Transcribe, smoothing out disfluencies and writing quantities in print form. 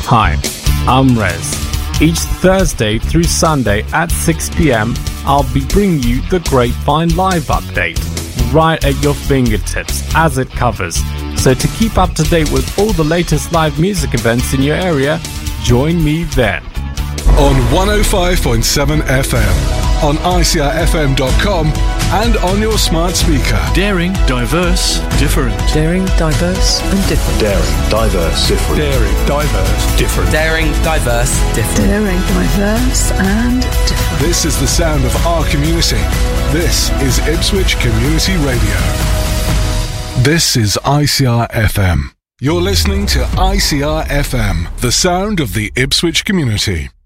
Hi, I'm Rez. Each Thursday through Sunday at 6 p.m, I'll be bringing you the Grapevine Live update right at your fingertips as it covers. So to keep up to date with all the latest live music events in your area, join me then. On 105.7 FM, on ICRFM.com, and on your smart speaker. Daring, diverse, different. Daring, diverse and different. Daring, diverse, different. Daring, diverse, different. Daring, diverse, different. Daring, diverse and different. This is the sound of our community. This is Ipswich Community Radio. This is ICR FM. You're listening to ICR FM, the sound of the Ipswich community.